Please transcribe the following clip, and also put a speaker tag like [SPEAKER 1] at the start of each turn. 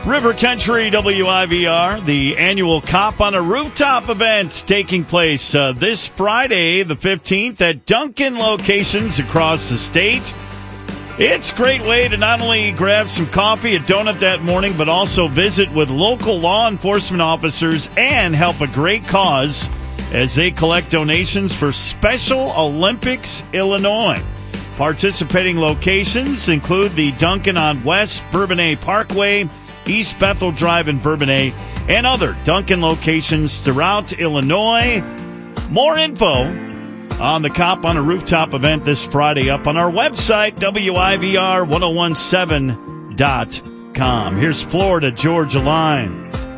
[SPEAKER 1] River Country WIVR, the annual Cop on a Rooftop event taking place this Friday, the 15th, at Dunkin' locations across the state. It's a great way to not only grab some coffee, a donut that morning, but also visit with local law enforcement officers and help a great cause as they collect donations for Special Olympics Illinois. Participating locations include the Dunkin' on West Bourbonnais Parkway, East Bethel Drive in Bourbonnais, and other Dunkin' locations throughout Illinois. More info on the Cop on a Rooftop event this Friday up on our website, WIVR1017.com. Here's Florida Georgia Line.